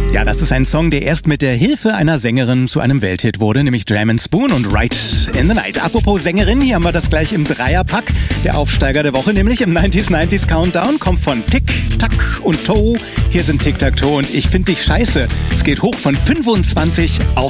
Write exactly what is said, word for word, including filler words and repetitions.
Ja, das ist ein Song, der erst mit der Hilfe einer Sängerin zu einem Welthit wurde, nämlich Dram and Spoon und Right in the Night. Apropos Sängerin, hier haben wir das gleich im Dreierpack. Der Aufsteiger der Woche, nämlich im neunziger neunzig Countdown, kommt von Tick, Tack und Toe. Hier sind Tic Tac Toe und ich finde dich scheiße. Es geht hoch von fünfundzwanzig auf